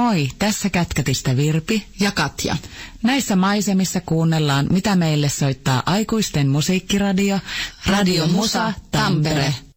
Moi, tässä Kätkätistä Virpi ja Katja. Näissä maisemissa kuunnellaan, mitä meille soittaa aikuisten musiikkiradio, Radio Musa Tampere.